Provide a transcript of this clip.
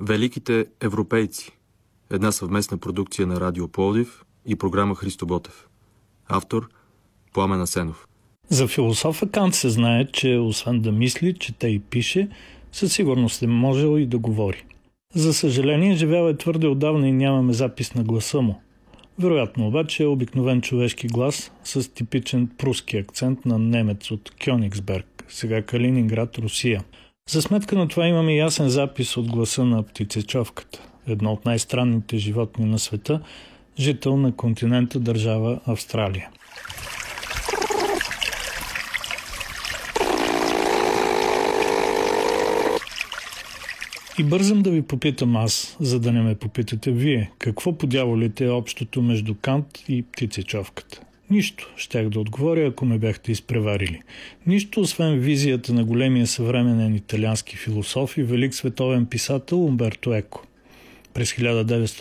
Великите европейци. Една съвместна продукция на Радио Пловдив и програма Христо Ботев. Автор Пламен Асенов. За философа Кант се знае, че освен да мисли, чете и пише, със сигурност е можел и да говори. За съжаление, живял е твърде отдавна и нямаме запис на гласа му. Вероятно обаче е обикновен човешки глас с типичен пруски акцент на немец от Кьонигсберг, сега Калининград, Русия. За сметка на това имаме ясен запис от гласа на птицечовката, едно от най-странните животни на света, жител на континента държава Австралия. И бързам да ви попитам аз, за да не ме попитате вие, какво по дяволите е общото между Кант и птицечовката? Нищо, щях да отговоря, ако ме бяхте изпреварили. Нищо, освен визията на големия съвременен италиански философ и велик световен писател Умберто Еко. През